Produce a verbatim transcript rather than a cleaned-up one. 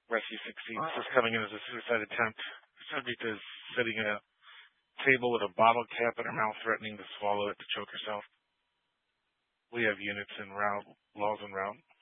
Rescue succeeds. Wow. This coming in as a suicide attempt. The subject is sitting at a table with a bottle cap in her mouth, threatening to swallow it to choke herself. We have units en route, laws en route.